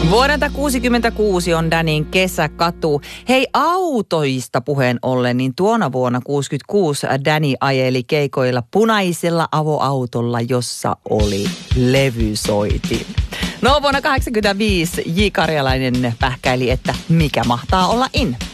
Vuodelta 1966 on Danin kesäkatu. Hei, autoista puheen ollen, niin tuona vuonna 1966 Dani ajeli keikoilla punaisella avoautolla, jossa oli levysoitin. No vuonna 1985 J. Karjalainen pähkäili, että mikä mahtaa olla in.